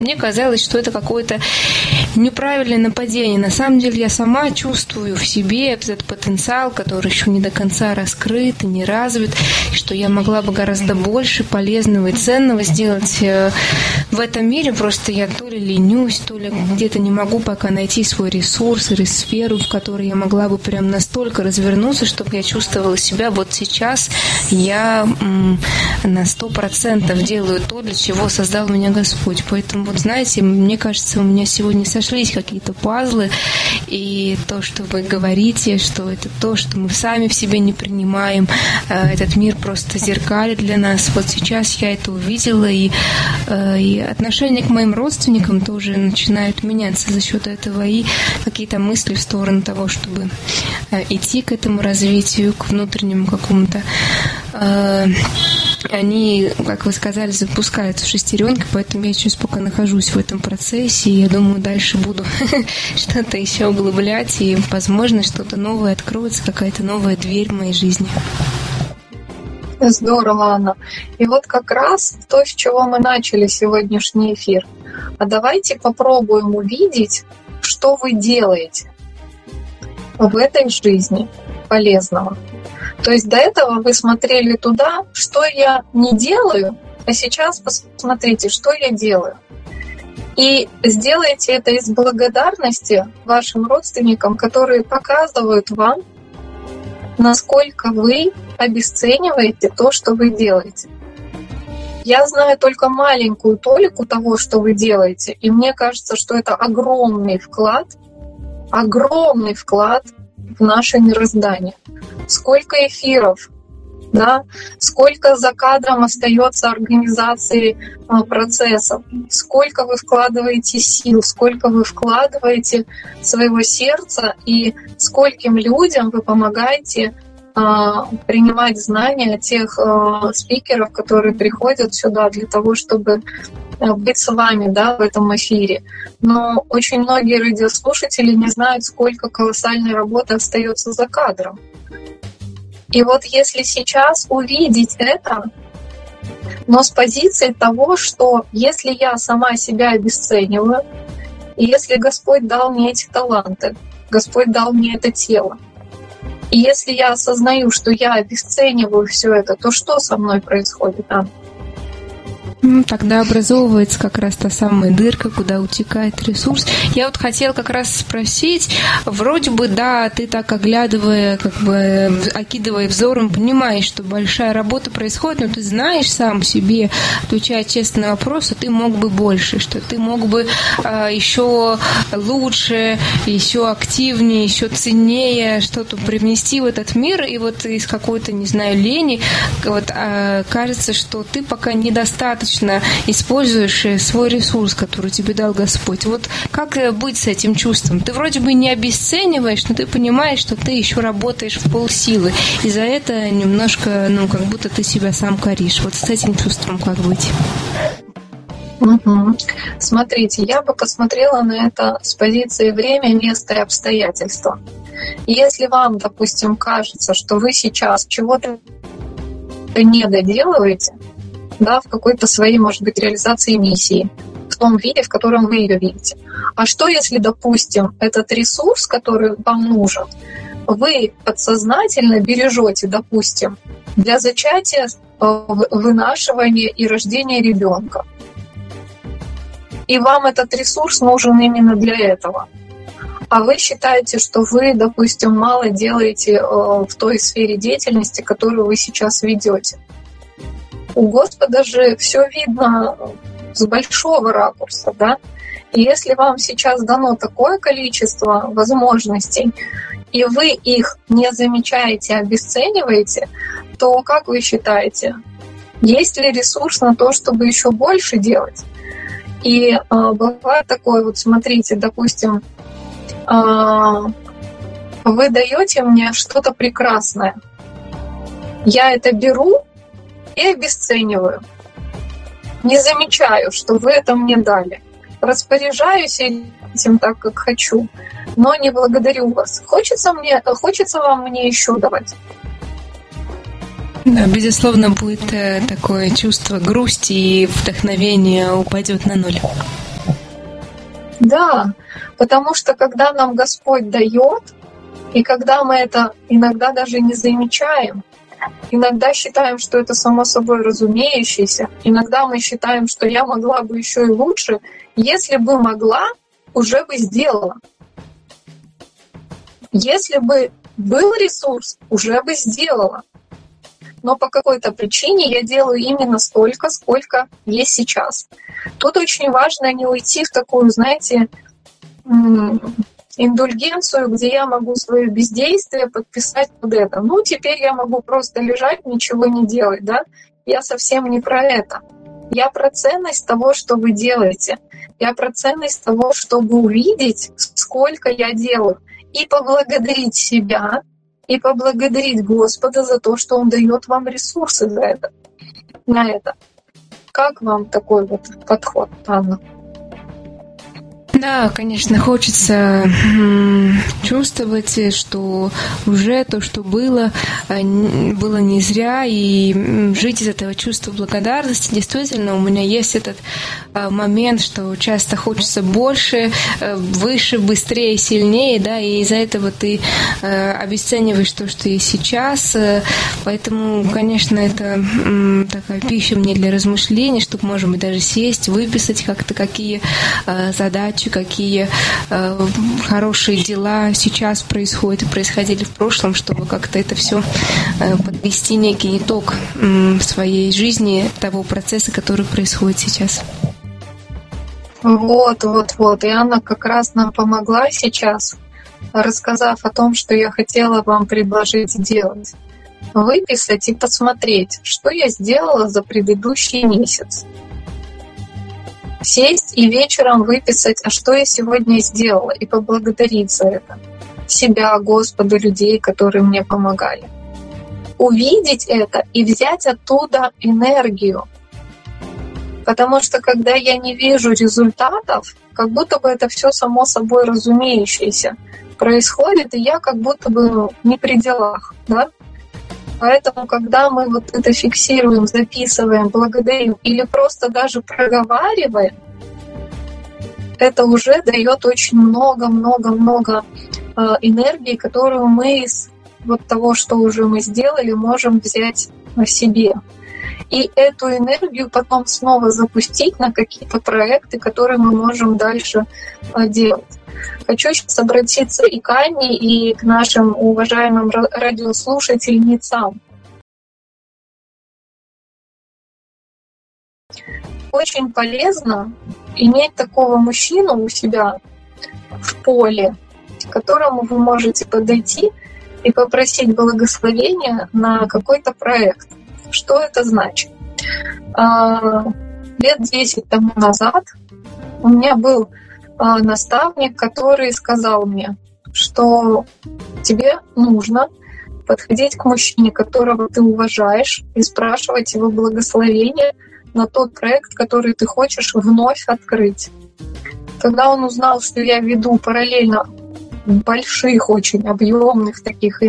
Мне казалось, что это какое-то неправильное нападение. На самом деле я сама чувствую в себе этот потенциал, который еще не до конца раскрыт и не развит, что я могла бы гораздо больше полезного и ценного сделать в этом мире. Просто я то ли ленюсь, то ли где-то не могу пока найти свой ресурс или сферу, в которой я могла бы прям настолько развернуться, чтобы я чувствовала себя вот сейчас. Я на 100% делаю то, для чего создал меня Господь. Поэтому вот знаете, мне кажется, у меня сегодня сошлись какие-то пазлы, и то, что вы говорите, что это то, что мы сами в себе не принимаем, этот мир просто зеркалит для нас. Вот сейчас я это увидела, и отношение к моим родственникам тоже начинает меняться за счет этого, и какие-то мысли в сторону того, чтобы идти к этому развитию, к внутреннему какому-то. Они, как вы сказали, запускаются в шестеренки, поэтому я сейчас пока нахожусь в этом процессе, и я думаю, дальше буду что-то еще углублять, и, возможно, что-то новое откроется, какая-то новая дверь в моей жизни. Здорово, Анна. И вот как раз то, с чего мы начали сегодняшний эфир. А давайте попробуем увидеть, что вы делаете в этой жизни полезного. То есть до этого вы смотрели туда, что я не делаю, а сейчас посмотрите, что я делаю. И сделайте это из благодарности вашим родственникам, которые показывают вам, насколько вы обесцениваете то, что вы делаете. Я знаю только маленькую толику того, что вы делаете, и мне кажется, что это огромный вклад в наше мироздание. Сколько эфиров, да? Сколько за кадром остается организации процессов, сколько вы вкладываете сил, сколько вы вкладываете своего сердца, и скольким людям вы помогаете принимать знания тех спикеров, которые приходят сюда для того, чтобы быть с вами, да, в этом эфире. Но очень многие радиослушатели не знают, сколько колоссальной работы остается за кадром. И вот если сейчас увидеть это, но с позиции того, что если я сама себя обесцениваю, и если Господь дал мне эти таланты, Господь дал мне это тело, и если я осознаю, что я обесцениваю все это, то что со мной происходит, Анна? Тогда образовывается как раз та самая дырка, куда утекает ресурс. Я вот хотела как раз спросить, вроде бы, да, ты так оглядывая, как бы окидывая взором, понимаешь, что большая работа происходит, но ты знаешь сам себе, отвечая честно на вопрос, что ты мог бы больше, что ты мог бы еще лучше, еще активнее, еще ценнее что-то привнести в этот мир, и вот из какой-то, не знаю, лени, вот кажется, что ты пока недостаточно используешь свой ресурс, который тебе дал Господь. Вот как быть с этим чувством? Ты вроде бы не обесцениваешь, но ты понимаешь, что ты еще работаешь в полсилы. И за это немножко, как будто ты себя сам коришь. Вот с этим чувством как быть? Угу. Смотрите, я бы посмотрела на это с позиции время, место и обстоятельства. И если вам, допустим, кажется, что вы сейчас чего-то не доделываете, да, в какой-то своей, может быть, реализации миссии, в том виде, в котором вы ее видите. А что, если, допустим, этот ресурс, который вам нужен, вы подсознательно бережете, допустим, для зачатия, вынашивания и рождения ребенка. И вам этот ресурс нужен именно для этого. А вы считаете, что вы, допустим, мало делаете в той сфере деятельности, которую вы сейчас ведете. У Господа же все видно с большого ракурса, да? И если вам сейчас дано такое количество возможностей, и вы их не замечаете, обесцениваете, то как вы считаете, есть ли ресурс на то, чтобы еще больше делать? И бывает такое, вот смотрите, допустим, вы даете мне что-то прекрасное, я это беру и обесцениваю. Не замечаю, что вы это мне дали. Распоряжаюсь этим так, как хочу, но не благодарю вас. Хочется вам мне еще давать? Да, безусловно, будет такое чувство грусти, и вдохновение упадет на ноль. Да, потому что когда нам Господь дает, и когда мы это иногда даже не замечаем, иногда считаем, что это само собой разумеющееся, иногда мы считаем, что я могла бы еще и лучше, если бы могла, уже бы сделала. Если бы был ресурс, уже бы сделала. Но по какой-то причине я делаю именно столько, сколько есть сейчас. Тут очень важно не уйти в такую, знаете, индульгенцию, где я могу свое бездействие подписать под это. Ну, теперь я могу просто лежать, ничего не делать, да? Я совсем не про это. Я про ценность того, что вы делаете. Я про ценность того, чтобы увидеть, сколько я делаю. И поблагодарить себя, и поблагодарить Господа за то, что Он дает вам ресурсы за это, на это. Как вам такой вот подход, Анна? Да, конечно, хочется чувствовать, что уже то, что было не зря, и жить из этого чувства благодарности. Действительно, у меня есть этот момент, что часто хочется больше, выше, быстрее, сильнее, да, и из-за этого ты обесцениваешь то, что есть сейчас. Поэтому, конечно, это такая пища мне для размышлений, чтобы, может быть, даже сесть, выписать как-то какие задачи, какие хорошие дела сейчас происходят и происходили в прошлом, чтобы как-то это все подвести некий итог своей жизни, того процесса, который происходит сейчас. Вот. И Анна как раз нам помогла сейчас, рассказав о том, что я хотела вам предложить сделать. Выписать и посмотреть, что я сделала за предыдущий месяц. Сесть и вечером выписать, а что я сегодня сделала, и поблагодарить за это. Себя, Господа, людей, которые мне помогали. Увидеть это и взять оттуда энергию. Потому что когда я не вижу результатов, как будто бы это все само собой разумеющееся происходит, и я как будто бы не при делах, да? Поэтому, когда мы вот это фиксируем, записываем, благодарим или просто даже проговариваем, это уже дает очень много-много-много энергии, которую мы из вот того, что уже мы сделали, можем взять на себе. И эту энергию потом снова запустить на какие-то проекты, которые мы можем дальше делать. Хочу сейчас обратиться и к Анне, и к нашим уважаемым радиослушательницам. Очень полезно иметь такого мужчину у себя в поле, к которому вы можете подойти и попросить благословения на какой-то проект. Что это значит? Лет 10 тому назад у меня был наставник, который сказал мне, что тебе нужно подходить к мужчине, которого ты уважаешь, и спрашивать его благословения на тот проект, который ты хочешь вновь открыть. Когда он узнал, что я веду параллельно больших, очень объемных таких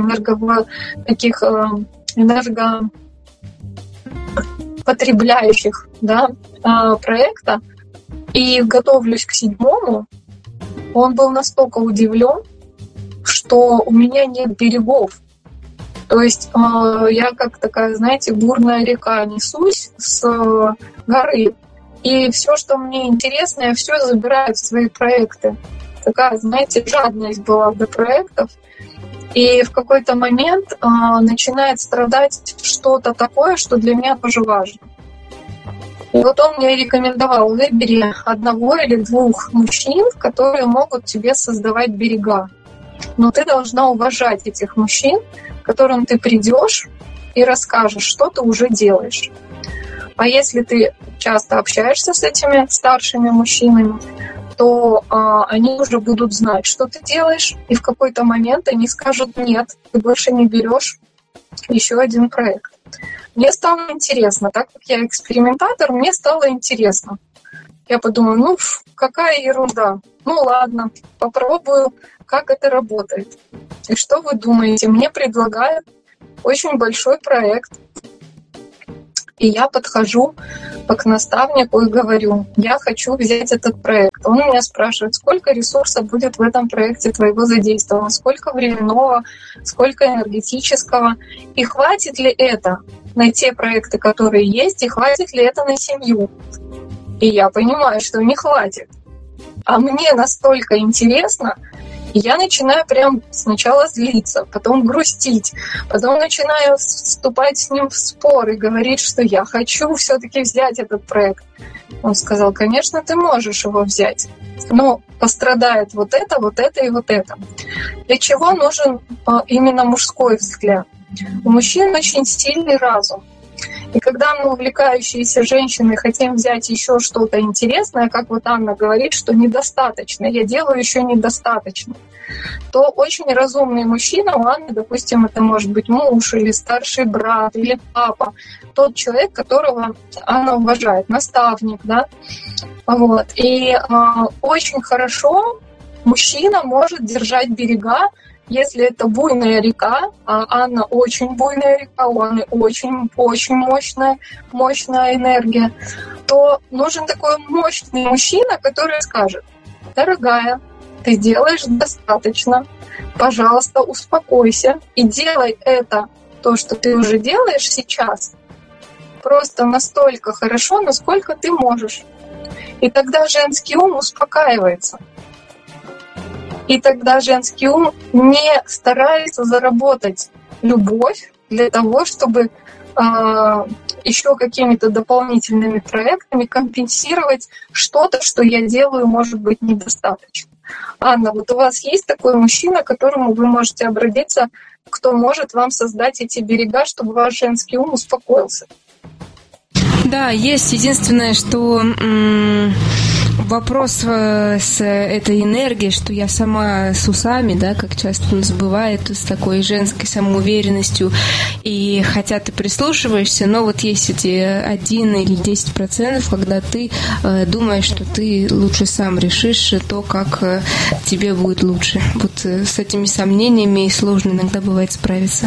энергопотребляющих, да, проекта, и готовлюсь к 7-му, он был настолько удивлен, что у меня нет берегов. То есть я как такая, знаете, бурная река несусь с горы, и все, что мне интересно, я все забираю в свои проекты. Такая, знаете, жадность была до проектов. И в какой-то момент начинает страдать что-то такое, что для меня тоже важно. И вот он мне рекомендовал: выбери 1 или 2 мужчин, которые могут тебе создавать берега. Но ты должна уважать этих мужчин, к которым ты придешь и расскажешь, что ты уже делаешь. А если ты часто общаешься с этими старшими мужчинами, то они уже будут знать, что ты делаешь, и в какой-то момент они скажут: нет, ты больше не берешь еще один проект. Мне стало интересно, так как я экспериментатор, мне стало интересно. Я подумала, какая ерунда. Ладно, попробую, как это работает. И что вы думаете? Мне предлагают очень большой проект. И я подхожу к наставнику и говорю: я хочу взять этот проект. Он меня спрашивает: сколько ресурсов будет в этом проекте твоего задействовано, сколько временного, сколько энергетического, и хватит ли это на те проекты, которые есть, и хватит ли это на семью. И я понимаю, что не хватит. А мне настолько интересно, и я начинаю прям сначала злиться, потом грустить, потом начинаю вступать с ним в спор и говорить, что я хочу все-таки взять этот проект. Он сказал: конечно, ты можешь его взять, но пострадает вот это и вот это. Для чего нужен именно мужской взгляд? У мужчин очень сильный разум. И когда мы, увлекающиеся женщины, хотим взять еще что-то интересное, как вот Анна говорит, что недостаточно, я делаю еще недостаточно, то очень разумный мужчина, у Анны, допустим, это может быть муж или старший брат, или папа, тот человек, которого Анна уважает, наставник, да, вот. И очень хорошо мужчина может держать берега. Если это буйная река, а Анна очень буйная река, у Анны очень мощная энергия, то нужен такой мощный мужчина, который скажет: дорогая, ты делаешь достаточно, пожалуйста, успокойся и делай это, то, что ты уже делаешь сейчас, просто настолько хорошо, насколько ты можешь. И тогда женский ум успокаивается. И тогда женский ум не старается заработать любовь для того, чтобы еще какими-то дополнительными проектами компенсировать что-то, что я делаю, может быть, недостаточно. Анна, вот у вас есть такой мужчина, к которому вы можете обратиться, кто может вам создать эти берега, чтобы ваш женский ум успокоился? Да, есть. Единственное, что вопрос с этой энергией, что я сама с усами, да, как часто у нас бывает, с такой женской самоуверенностью, и хотя ты прислушиваешься, но вот есть эти 1 или 10%, когда ты думаешь, что ты лучше сам решишь то, как тебе будет лучше. Вот с этими сомнениями сложно иногда бывает справиться.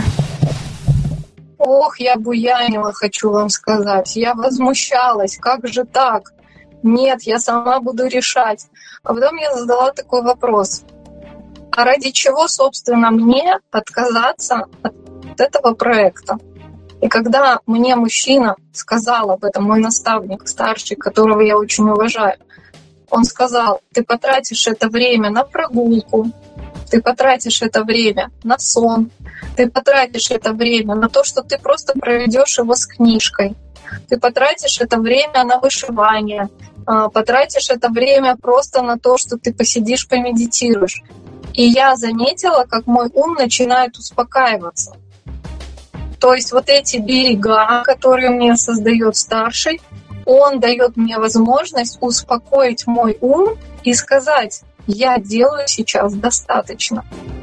Ох, я буянила, хочу вам сказать. Я возмущалась, как же так? Нет, я сама буду решать. А потом я задала такой вопрос: а ради чего, собственно, мне отказаться от этого проекта? И когда мне мужчина сказал об этом, мой наставник, старший, которого я очень уважаю, он сказал: ты потратишь это время на прогулку, ты потратишь это время на сон, ты потратишь это время на то, что ты просто проведешь его с книжкой, ты потратишь это время на вышивание, потратишь это время просто на то, что ты посидишь, помедитируешь. И я заметила, как мой ум начинает успокаиваться. То есть вот эти берега, которые мне создает старший, он дает мне возможность успокоить мой ум и сказать: я делаю сейчас достаточно.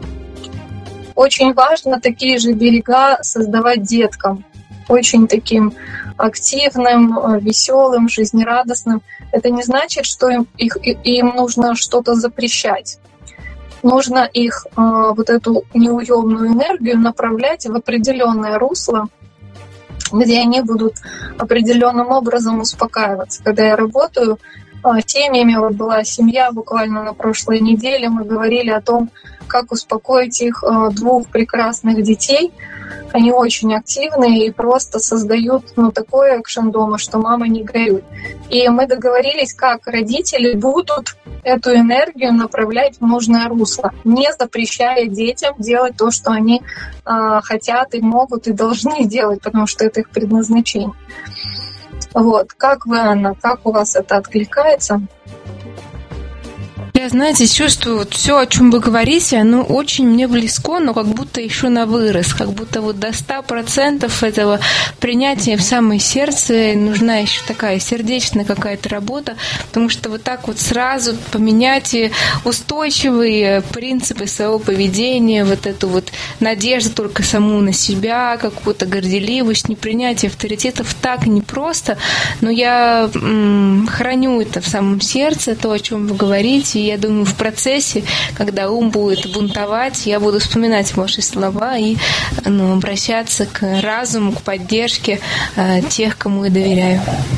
Очень важно такие же берега создавать деткам, очень таким активным, веселым, жизнерадостным. Это не значит, что им нужно что-то запрещать. Нужно их вот эту неуемную энергию направлять в определенное русло, где они будут определенным образом успокаиваться. Когда я работаю семьями, вот была семья буквально на прошлой неделе, мы говорили о том, как успокоить их 2 прекрасных детей. Они очень активные и просто создают такой экшен дома, что мама не горюй. И мы договорились, как родители будут эту энергию направлять в нужное русло, не запрещая детям делать то, что они хотят и могут и должны делать, потому что это их предназначение. Вот. Как вы, Анна, как у вас это откликается? Я, знаете, чувствую, вот все, о чем вы говорите, оно очень мне близко, но как будто еще на вырос, как будто вот до 100% этого принятия в самое сердце нужна еще такая сердечная какая-то работа, потому что вот так вот сразу поменять устойчивые принципы своего поведения, вот эту вот надежду только саму на себя, какую-то горделивость, непринятие авторитетов так непросто, но я храню это в самом сердце, то, о чем вы говорите, и я думаю, в процессе, когда ум будет бунтовать, я буду вспоминать ваши слова и обращаться к разуму, к поддержке тех, кому я доверяю.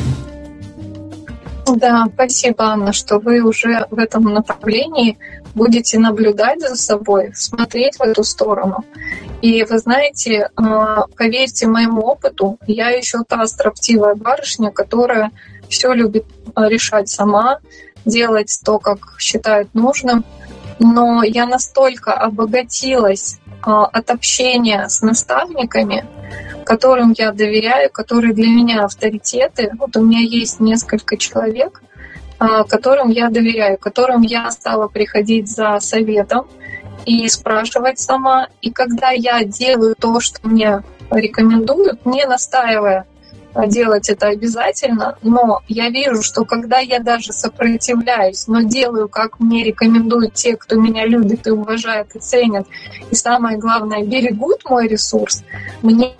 Да, спасибо, Анна, что вы уже в этом направлении будете наблюдать за собой, смотреть в эту сторону. И вы знаете, поверьте моему опыту, я еще та строптивая барышня, которая все любит решать сама, делать то, как считает нужным. Но я настолько обогатилась от общения с наставниками, которым я доверяю, которые для меня авторитеты. Вот у меня есть несколько человек, которым я доверяю, которым я стала приходить за советом и спрашивать сама. И когда я делаю то, что мне рекомендуют, не настаивая делать это обязательно, но я вижу, что когда я даже сопротивляюсь, но делаю, как мне рекомендуют те, кто меня любит и уважает и ценит, и самое главное, берегут мой ресурс, мне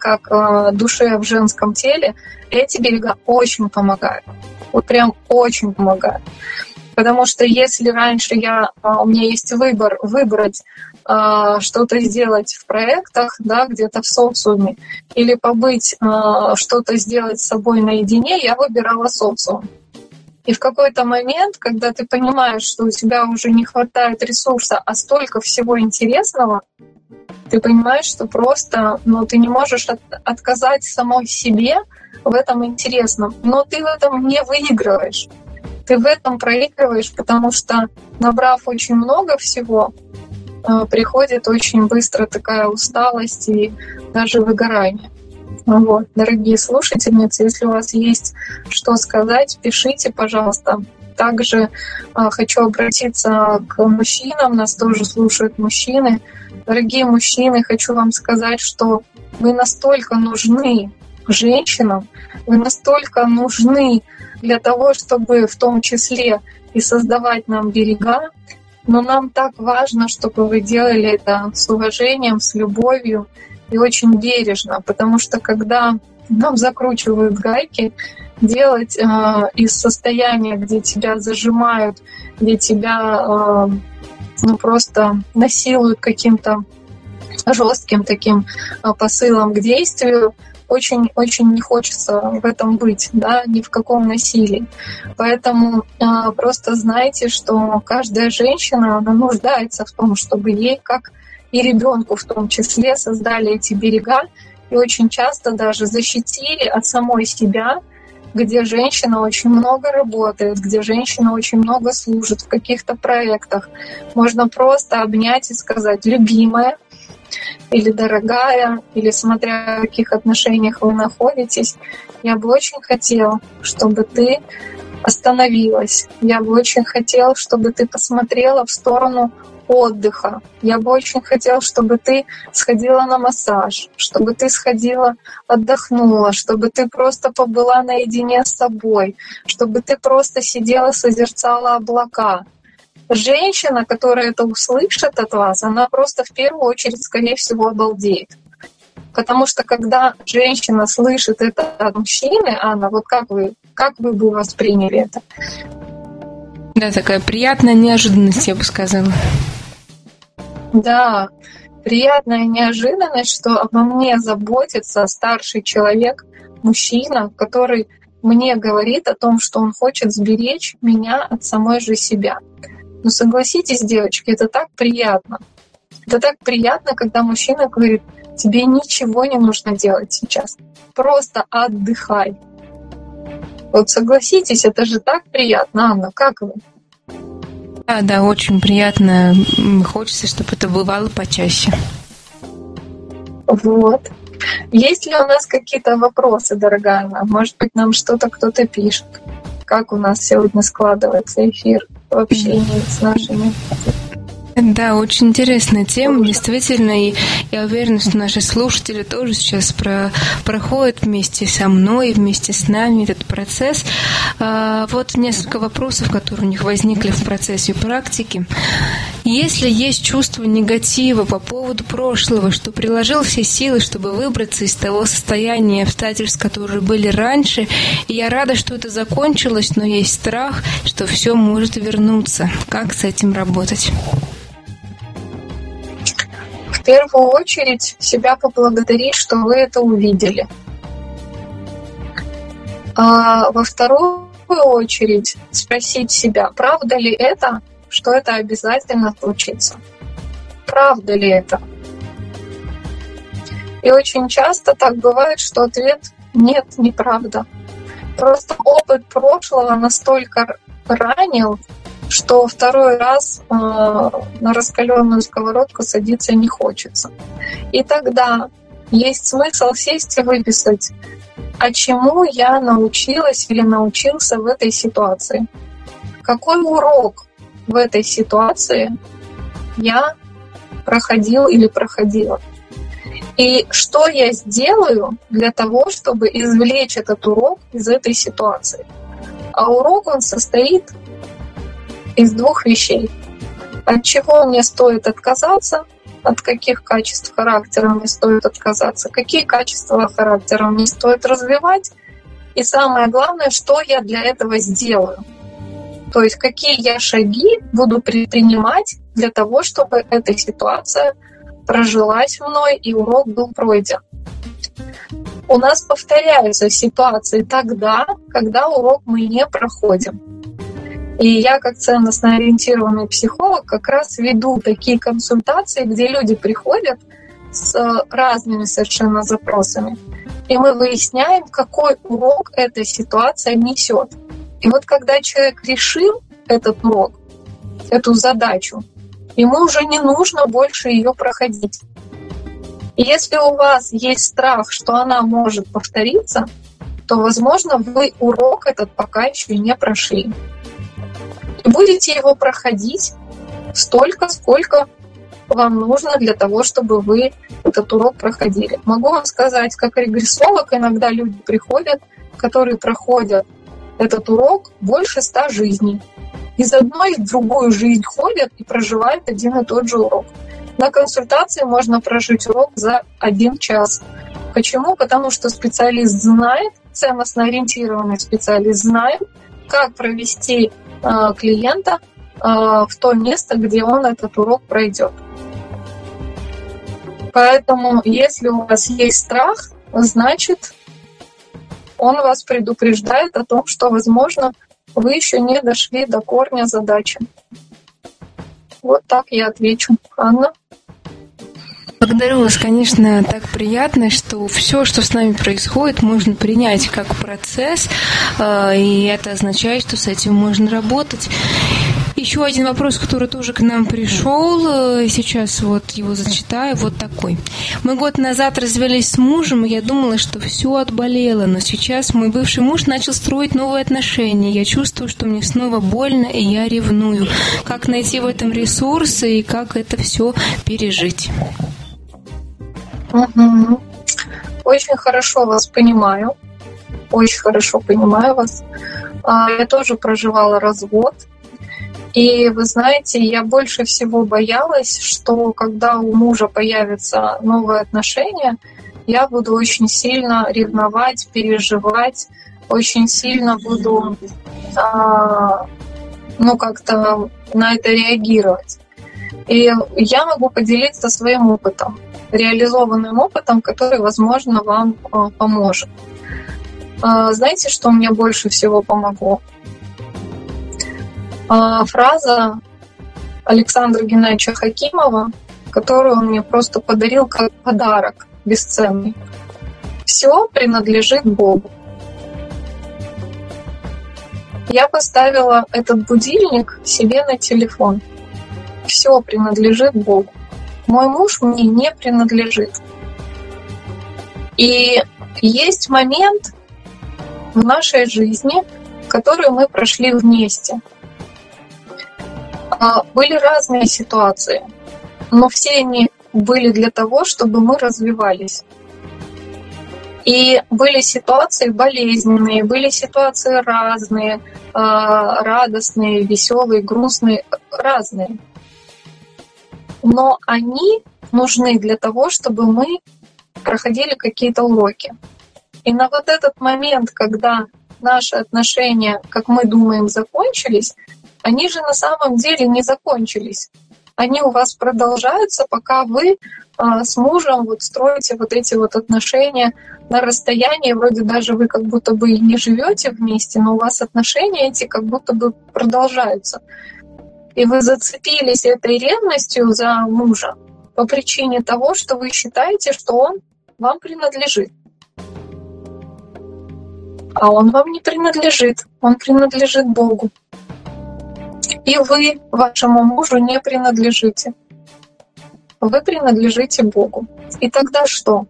как душе в женском теле, эти берега очень помогают. Вот прям очень помогают. Потому что если раньше у меня есть выбор выбрать что-то сделать в проектах, да, где-то в социуме, или побыть, что-то сделать с собой наедине, я выбирала социум. И в какой-то момент, когда ты понимаешь, что у тебя уже не хватает ресурса, а столько всего интересного, ты понимаешь, что просто ты не можешь отказать самой себе в этом интересном. Но ты в этом не выигрываешь. Ты в этом проигрываешь, потому что, набрав очень много всего, приходит очень быстро такая усталость и даже выгорание. Вот. Дорогие слушательницы, если у вас есть что сказать, пишите, пожалуйста. Также хочу обратиться к мужчинам, нас тоже слушают мужчины. Дорогие мужчины, хочу вам сказать, что вы настолько нужны женщинам, вы настолько нужны для того, чтобы в том числе и создавать нам берега, но нам так важно, чтобы вы делали это с уважением, с любовью и очень бережно, потому что когда нам закручивают гайки, делать из состояния, где тебя зажимают, где тебя просто насилуют каким-то жестким таким посылом к действию, очень-очень не хочется в этом быть, да, ни в каком насилии. Поэтому просто знайте, что каждая женщина, она нуждается в том, чтобы ей, как и ребенку в том числе, создали эти берега и очень часто даже защитили от самой себя, где женщина очень много работает, где женщина очень много служит в каких-то проектах. Можно просто обнять и сказать «любимая», или «дорогая», или смотря в каких отношениях вы находитесь, я бы очень хотела, чтобы ты остановилась. Я бы очень хотела, чтобы ты посмотрела в сторону отдыха. Я бы очень хотела, чтобы ты сходила на массаж, чтобы ты сходила, отдохнула, чтобы ты просто побыла наедине с собой, чтобы ты просто сидела, созерцала облака. Женщина, которая это услышит от вас, она просто в первую очередь, скорее всего, обалдеет. Потому что когда женщина слышит это от мужчины, Анна, вот как вы бы восприняли это? Да, такая приятная неожиданность, я бы сказала. Да, приятная неожиданность, что обо мне заботится старший человек, мужчина, который мне говорит о том, что он хочет сберечь меня от самой же себя. Но согласитесь, девочки, это так приятно. Это так приятно, когда мужчина говорит: тебе ничего не нужно делать сейчас. Просто отдыхай. Вот согласитесь, это же так приятно, Анна, как вы? Да, очень приятно. Хочется, чтобы это бывало почаще. Вот. Есть ли у нас какие-то вопросы, дорогая Анна? Может быть, нам что-то кто-то пишет? Как у нас сегодня складывается эфир в общении с нашими? Да, очень интересная тема, действительно, и я уверена, что наши слушатели тоже сейчас проходят вместе со мной, вместе с нами этот процесс. Вот несколько вопросов, которые у них возникли в процессе практики. Если есть чувство негатива по поводу прошлого, что приложил все силы, чтобы выбраться из того состояния и обстоятельств, которые были раньше, и я рада, что это закончилось, но есть страх, что все может вернуться. Как с этим работать? В первую очередь себя поблагодарить, что вы это увидели. А во вторую очередь спросить себя, правда ли это, что это обязательно случится? Правда ли это? И очень часто так бывает, что ответ нет, неправда. Просто опыт прошлого настолько ранил, что второй раз на раскаленную сковородку садиться не хочется. И тогда есть смысл сесть и выписать, а чему я научилась или научился в этой ситуации. Какой урок в этой ситуации я проходил или проходила. И что я сделаю для того, чтобы извлечь этот урок из этой ситуации. А урок, он состоит из двух вещей. От чего мне стоит отказаться, от каких качеств характера мне стоит отказаться, какие качества характера мне стоит развивать, и самое главное, что я для этого сделаю. То есть какие я шаги буду предпринимать для того, чтобы эта ситуация прожилась мной и урок был пройден. У нас повторяются ситуации тогда, когда урок мы не проходим. И я, как ценностно-ориентированный психолог, как раз веду такие консультации, где люди приходят с разными совершенно запросами. И мы выясняем, какой урок эта ситуация несет. И вот когда человек решил этот урок, эту задачу, ему уже не нужно больше ее проходить. И если у вас есть страх, что она может повториться, то, возможно, вы урок этот пока еще не прошли. И будете его проходить столько, сколько вам нужно для того, чтобы вы этот урок проходили. Могу вам сказать, как регрессолог, иногда люди приходят, которые проходят этот урок больше 100 жизней. Из одной в другую жизнь ходят и проживают один и тот же урок. На консультации можно прожить урок за 1 час. Почему? Потому что специалист знает, ценностно-ориентированный специалист знает, как провести клиента в то место, где он этот урок пройдет. Поэтому, если у вас есть страх, значит, он вас предупреждает о том, что, возможно, вы еще не дошли до корня задачи. Вот так я отвечу. Анна? Благодарю вас, конечно, так приятно, что все, что с нами происходит, можно принять как процесс, и это означает, что с этим можно работать. Еще один вопрос, который тоже к нам пришел, сейчас вот его зачитаю, вот такой. Мы год назад развелись с мужем, и я думала, что все отболело, но сейчас мой бывший муж начал строить новые отношения. Я чувствую, что мне снова больно, и я ревную. Как найти в этом ресурсы и как это все пережить? Угу. Очень хорошо вас понимаю. Очень хорошо понимаю вас. Я тоже проживала развод. И вы знаете, я больше всего боялась, что когда у мужа появятся новые отношения, я буду очень сильно ревновать, переживать, очень сильно буду как-то на это реагировать. И я могу поделиться своим опытом, реализованным опытом, который, возможно, вам поможет. Знаете, что мне больше всего помогло? Фраза Александра Геннадьевича Хакимова, которую он мне просто подарил как подарок бесценный. «Все принадлежит Богу». Я поставила этот будильник себе на телефон. Все принадлежит Богу. Мой муж мне не принадлежит. И есть момент в нашей жизни, который мы прошли вместе. Были разные ситуации, но все они были для того, чтобы мы развивались. И были ситуации болезненные, были ситуации разные, радостные, веселые, грустные, разные. Но они нужны для того, чтобы мы проходили какие-то уроки. И на вот этот момент, когда наши отношения, как мы думаем, закончились, они же на самом деле не закончились. Они у вас продолжаются, пока вы с мужем строите эти отношения на расстоянии. Вроде даже вы как будто бы и не живете вместе, но у вас отношения эти как будто бы продолжаются. И вы зацепились этой ревностью за мужа по причине того, что вы считаете, что он вам принадлежит. А он вам не принадлежит, он принадлежит Богу. И вы вашему мужу не принадлежите. Вы принадлежите Богу. И тогда что?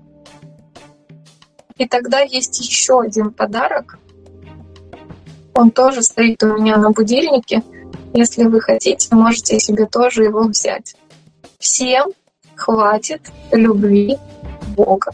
И тогда есть еще один подарок. Он тоже стоит у меня на будильнике. Если вы хотите, можете себе тоже его взять. Всем хватит любви Бога.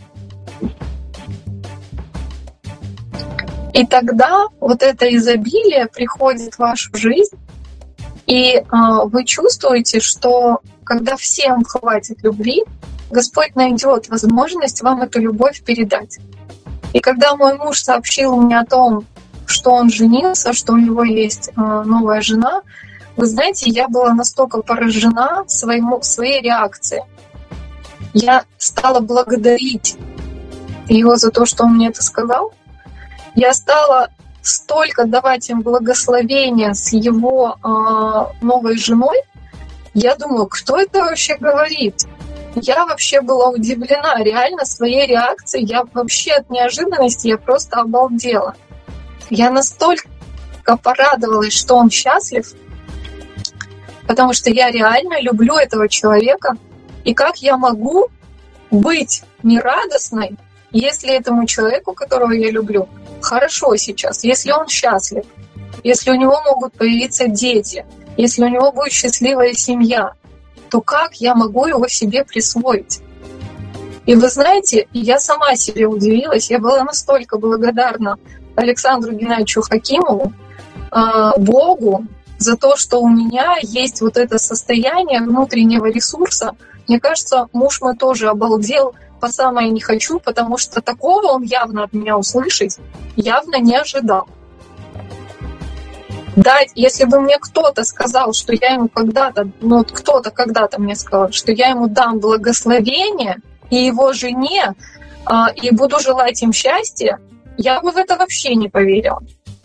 И тогда это изобилие приходит в вашу жизнь, и вы чувствуете, что когда всем хватит любви, Господь найдет возможность вам эту любовь передать. И когда мой муж сообщил мне о том, что он женился, что у него есть новая жена, вы знаете, я была настолько поражена своей реакцией. Я стала благодарить его за то, что он мне это сказал. Я стала столько давать им благословения с его новой женой. Я думаю, кто это вообще говорит? Я вообще была удивлена реально своей реакцией. Я вообще от неожиданности, я просто обалдела. Я настолько порадовалась, что он счастлив, потому что я реально люблю этого человека. И как я могу быть нерадостной, если этому человеку, которого я люблю, хорошо сейчас, если он счастлив, если у него могут появиться дети, если у него будет счастливая семья, то как я могу его себе присвоить? И вы знаете, я сама себе удивилась, я была настолько благодарна Александру Геннадьевичу Хакимову, Богу, за то, что у меня есть это состояние внутреннего ресурса. Мне кажется, муж мой тоже обалдел по самое не хочу, потому что такого он явно от меня услышать явно не ожидал. Да, если бы мне кто-то сказал, что я ему когда-то, кто-то когда-то мне сказал, что я ему дам благословение и его жене, и буду желать им счастья, я бы в это вообще не поверила.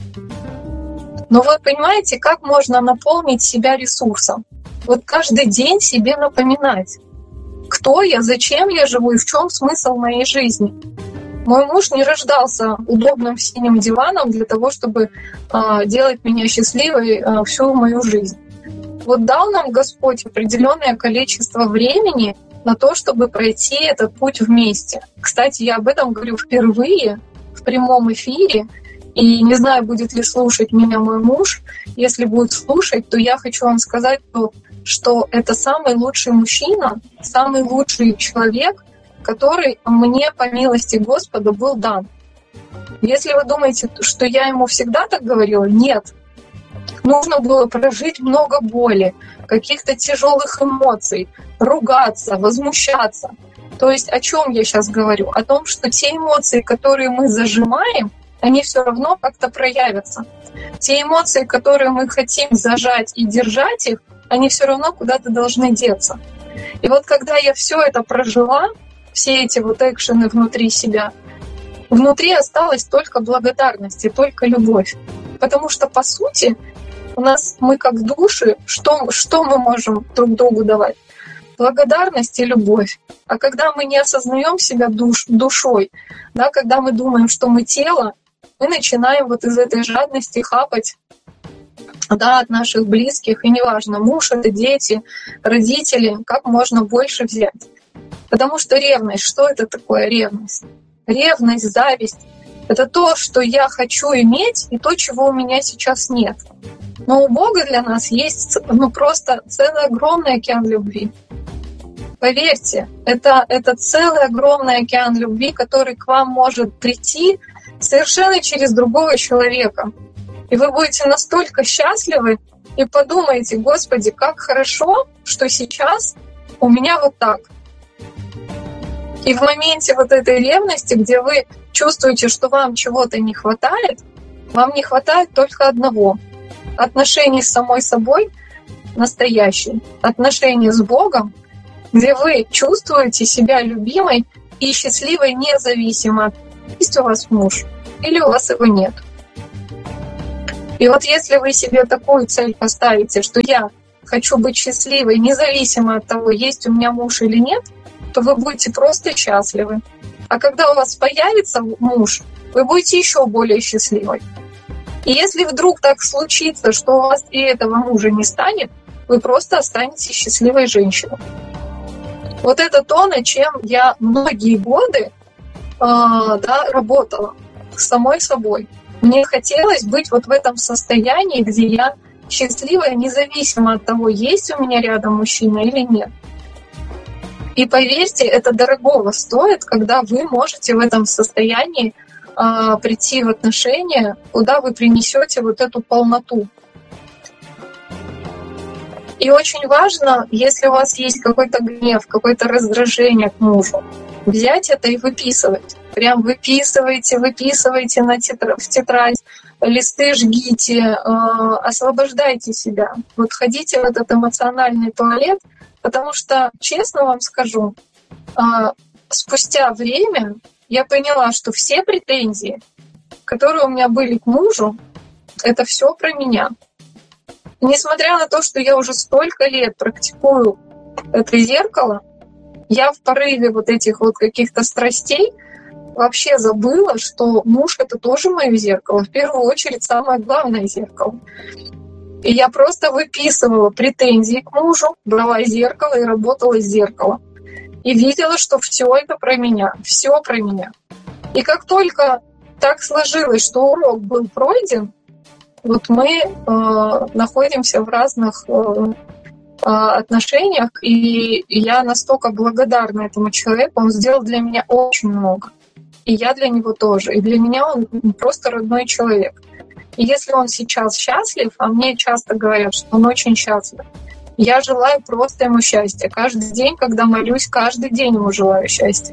Но вы понимаете, как можно наполнить себя ресурсом? Каждый день себе напоминать, кто я, зачем я живу и в чем смысл моей жизни. Мой муж не рождался удобным синим диваном для того, чтобы делать меня счастливой всю мою жизнь. Дал нам Господь определенное количество времени на то, чтобы пройти этот путь вместе. Кстати, я об этом говорю впервые в прямом эфире. И не знаю, будет ли слушать меня мой муж. Если будет слушать, то я хочу вам сказать, что это самый лучший мужчина, самый лучший человек, который мне, по милости Господа, был дан. Если вы думаете, что я ему всегда так говорила, нет. Нужно было прожить много боли, каких-то тяжелых эмоций, ругаться, возмущаться. То есть о чем я сейчас говорю? О том, что те эмоции, которые мы зажимаем, они все равно как-то проявятся. Те эмоции, которые мы хотим зажать и держать их, они все равно куда-то должны деться. И когда я все это прожила, все эти экшены внутри себя, внутри осталась только благодарность и только любовь. Потому что, по сути, мы как души, что мы можем друг другу давать? Благодарность и любовь. А когда мы не осознаем себя душой, когда мы думаем, что мы тело, мы начинаем из этой жадности хапать от наших близких, и неважно, муж это, дети, родители, как можно больше взять. Потому что ревность, что это такое ревность? Ревность, зависть — это то, что я хочу иметь, и то, чего у меня сейчас нет. Но у Бога для нас есть просто целый огромный океан любви. Поверьте, это целый огромный океан любви, который к вам может прийти совершенно через другого человека. И вы будете настолько счастливы и подумаете: Господи, как хорошо, что сейчас у меня вот так. И в моменте вот этой ревности, где вы чувствуете, что вам чего-то не хватает, вам не хватает только одного — отношений с самой собой настоящих, отношений с Богом, где вы чувствуете себя любимой и счастливой независимо от того, есть у вас муж или у вас его нет. И вот если вы себе такую цель поставите, что я хочу быть счастливой независимо от того, есть у меня муж или нет, то вы будете просто счастливы. А когда у вас появится муж, вы будете еще более счастливой. И если вдруг так случится, что у вас и этого мужа не станет, вы просто останетесь счастливой женщиной. Вот это то, над чем я многие годы работала с самой собой. Мне хотелось быть вот в этом состоянии, где я счастливая, независимо от того, есть у меня рядом мужчина или нет. И поверьте, это дорогого стоит, когда вы можете в этом состоянии прийти в отношения, куда вы принесете вот эту полноту. И очень важно, если у вас есть какой-то гнев, какое-то раздражение к мужу, взять это и выписывать. Прям выписывайте в тетрадь, листы жгите, освобождайте себя. Вот ходите в этот эмоциональный туалет, потому что, честно вам скажу, спустя время я поняла, что все претензии, которые у меня были к мужу, это все про меня. Несмотря на то, что я уже столько лет практикую это зеркало, я в порыве вот этих вот каких-то страстей вообще забыла, что муж — это тоже мое зеркало. В первую очередь, самое главное зеркало. И я просто выписывала претензии к мужу, брала зеркало и работала с зеркалом. И видела, что все это про меня, все про меня. И как только так сложилось, что урок был пройден, вот мы находимся в разных отношениях, и я настолько благодарна этому человеку, он сделал для меня очень много. И я для него тоже. И для меня он просто родной человек. И если он сейчас счастлив, а мне часто говорят, что он очень счастлив, я желаю просто ему счастья. Каждый день, когда молюсь, каждый день ему желаю счастья.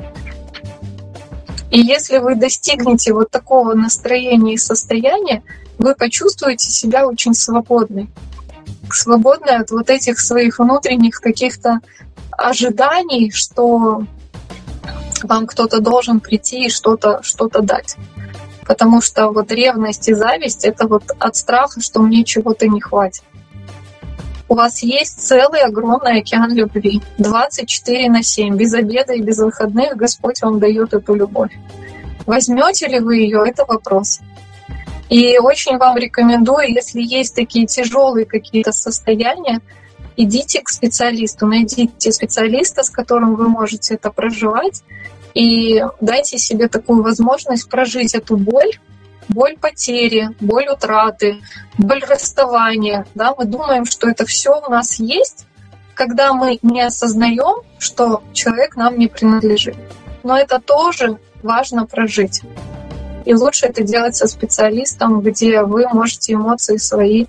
И если вы достигнете вот такого настроения и состояния, вы почувствуете себя очень свободной. Свободной от вот этих своих внутренних каких-то ожиданий, что вам кто-то должен прийти и что-то дать. Потому что вот ревность и зависть — это вот от страха, что мне чего-то не хватит. У вас есть целый огромный океан любви. 24/7, без обеда и без выходных Господь вам дает эту любовь. Возьмете ли вы ее — это вопрос. И очень вам рекомендую, если есть такие тяжелые какие-то состояния, идите к специалисту, найдите специалиста, с которым вы можете это проживать, и дайте себе такую возможность прожить эту боль потери, боль утраты, боль расставания. Да? Мы думаем, что это все у нас есть, когда мы не осознаем, что человек нам не принадлежит. Но это тоже важно прожить. И лучше это делать со специалистом, где вы можете эмоции свои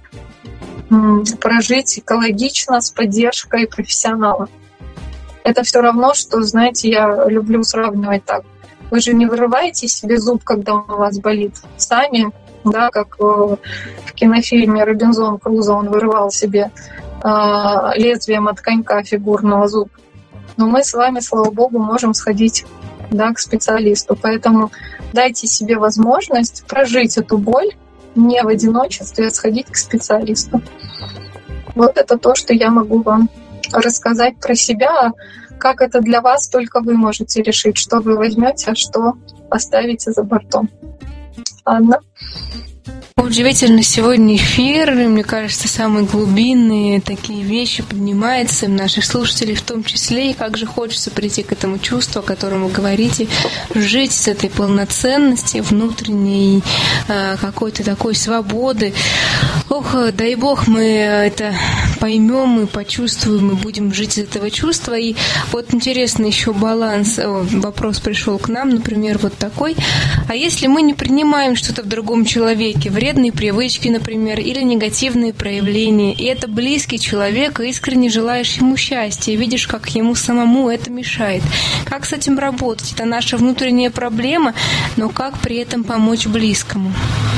прожить экологично, с поддержкой профессионала. Это все равно, что, знаете, я люблю сравнивать так. Вы же не вырываете себе зуб, когда он у вас болит. Сами, да, как в кинофильме «Робинзон Крузо», он вырывал себе лезвием от конька фигурного зуб. Но мы с вами, слава богу, можем сходить, да, к специалисту. Поэтому дайте себе возможность прожить эту боль не в одиночестве, а сходить к специалисту. Вот это то, что я могу вам рассказать про себя. Как это для вас, только вы можете решить, что вы возьмете, а что оставите за бортом. Анна? Удивительно сегодня эфир, мне кажется, самые глубинные такие вещи поднимаются наших слушателей в том числе, и как же хочется прийти к этому чувству, о котором вы говорите, жить с этой полноценности, внутренней какой-то такой свободы. Ох, дай Бог, мы это поймем и почувствуем, и будем жить из этого чувства. И вот интересно еще баланс, вопрос пришел к нам, например, вот такой. А если мы не принимаем что-то в другом человеке, вредные привычки, например, или негативные проявления, и это близкий человек, и искренне желаешь ему счастья, и видишь, как ему самому это мешает. Как с этим работать? Это наша внутренняя проблема, но как при этом помочь близкому?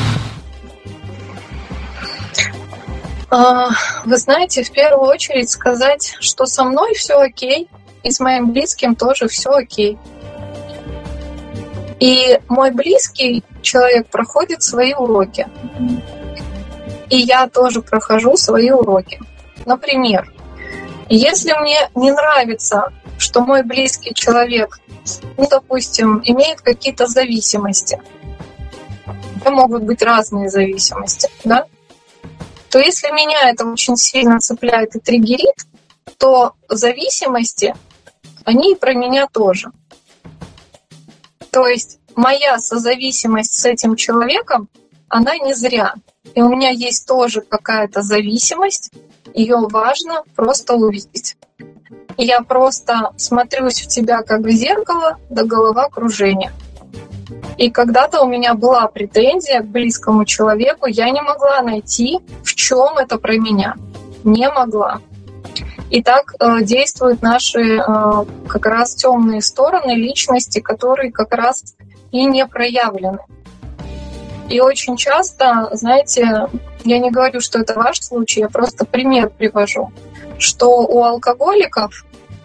Вы знаете, в первую очередь сказать, что со мной все окей, и с моим близким тоже все окей. И мой близкий человек проходит свои уроки. И я тоже прохожу свои уроки. Например, если мне не нравится, что мой близкий человек, допустим, имеет какие-то зависимости, это могут быть разные зависимости, да? То если меня это очень сильно цепляет и триггерит, то зависимости, они и про меня тоже. То есть моя созависимость с этим человеком, она не зря. И у меня есть тоже какая-то зависимость, ее важно просто увидеть. И я просто смотрюсь в тебя как в зеркало до головокружения. И когда-то у меня была претензия к близкому человеку, я не могла найти, в чем это про меня. Не могла. И так действуют наши как раз темные стороны личности, которые как раз и не проявлены. И очень часто, знаете, я не говорю, что это ваш случай, я просто пример привожу, что у алкоголиков,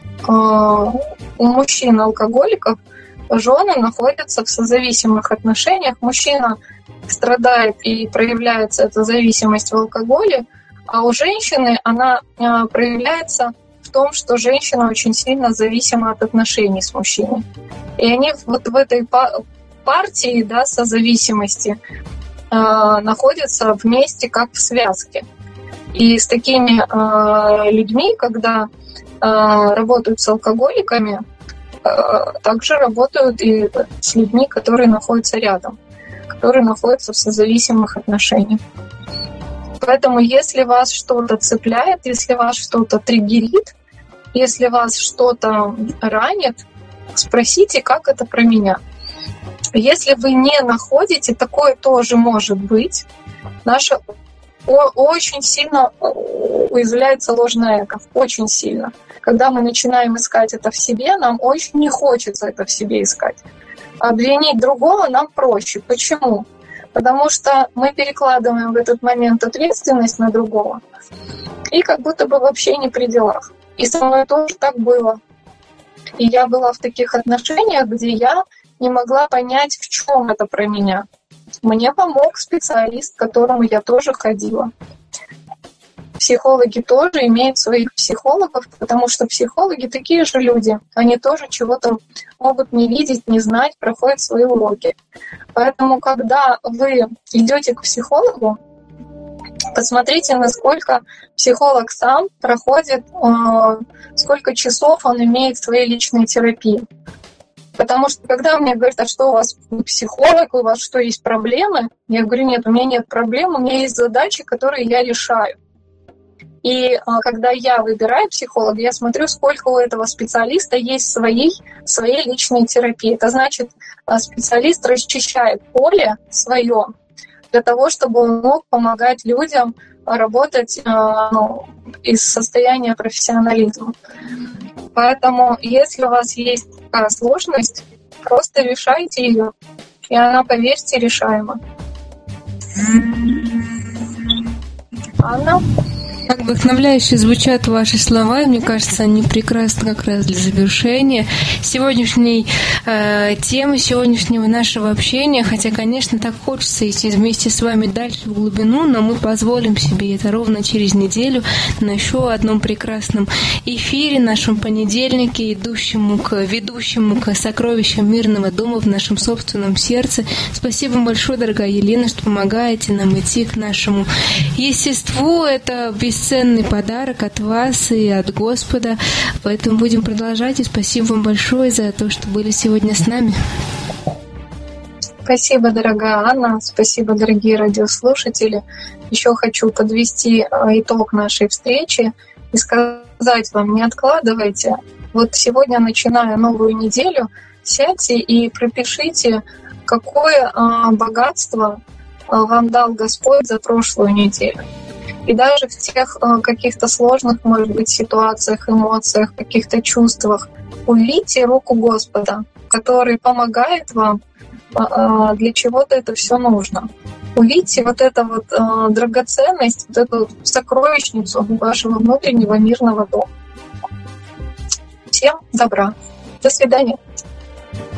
у мужчин-алкоголиков жены находятся в созависимых отношениях. Мужчина страдает и проявляется эта зависимость в алкоголе, а у женщины она проявляется в том, что женщина очень сильно зависима от отношений с мужчиной. И они вот в этой партии, да, созависимости находятся вместе как в связке. И с такими людьми, когда работают с алкоголиками, также работают и с людьми, которые находятся рядом, которые находятся в созависимых отношениях. Поэтому если вас что-то цепляет, если вас что-то триггерит, если вас что-то ранит, спросите, как это про меня. Если вы не находите, такое тоже может быть. Наша очень сильно уязвляется ложное эго, очень сильно. Когда мы начинаем искать это в себе, нам очень не хочется это в себе искать. Обвинить другого нам проще. Почему? Потому что мы перекладываем в этот момент ответственность на другого и как будто бы вообще не при делах. И со мной тоже так было. И я была в таких отношениях, где я не могла понять, в чем это про меня. Мне помог специалист, к которому я тоже ходила. Психологи тоже имеют своих психологов, потому что психологи такие же люди. Они тоже чего-то могут не видеть, не знать, проходят свои уроки. Поэтому, когда вы идете к психологу, посмотрите, насколько психолог сам проходит, сколько часов он имеет своей личной терапии. Потому что когда мне говорят, а что у вас психолог, у вас что, есть проблемы? Я говорю, нет, у меня нет проблем, у меня есть задачи, которые я решаю. И когда я выбираю психолога, я смотрю, сколько у этого специалиста есть своей личной терапии. Это значит, специалист расчищает поле свое для того, чтобы он мог помогать людям работать из состояния профессионализма. Поэтому, если у вас есть такая сложность, просто решайте ее, и она, поверьте, решаема. Анна? Как вдохновляюще звучат ваши слова, и мне кажется, они прекрасны как раз для завершения сегодняшней темы, сегодняшнего нашего общения. Хотя, конечно, так хочется идти вместе с вами дальше в глубину, но мы позволим себе это ровно через неделю на еще одном прекрасном эфире, нашем понедельнике, ведущему к сокровищам мирного дома в нашем собственном сердце. Спасибо большое, дорогая Елена, что помогаете нам идти к нашему естеству. Это бесценный подарок от вас и от Господа. Поэтому будем продолжать. И спасибо вам большое за то, что были сегодня с нами. Спасибо, дорогая Анна. Спасибо, дорогие радиослушатели. Еще хочу подвести итог нашей встречи и сказать вам, не откладывайте. Вот сегодня, начиная новую неделю, сядьте и пропишите, какое богатство вам дал Господь за прошлую неделю. И даже в тех каких-то сложных, может быть, ситуациях, эмоциях, каких-то чувствах увидите руку Господа, который помогает вам, для чего-то это все нужно. Увидите вот эту вот драгоценность, вот эту сокровищницу вашего внутреннего мирного дома. Всем добра. До свидания.